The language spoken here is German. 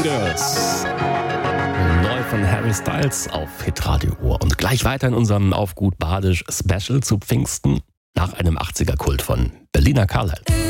Girls. Neu von Harry Styles auf Hitradio Ohr. Und gleich weiter in unserem Auf gut Badisch Special zu Pfingsten nach einem 80er-Kult von Berliner Carlisle.